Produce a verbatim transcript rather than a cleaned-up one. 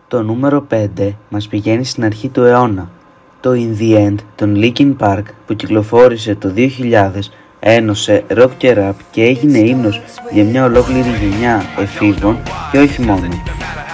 Το νούμερο πέντε μας πηγαίνει στην αρχή του αιώνα. Το In The End των Linkin Park που κυκλοφόρησε το δύο χιλιάδες ένωσε rock και rap και έγινε ύμνος για μια ολόκληρη γενιά εφήβων και όχι μόνο.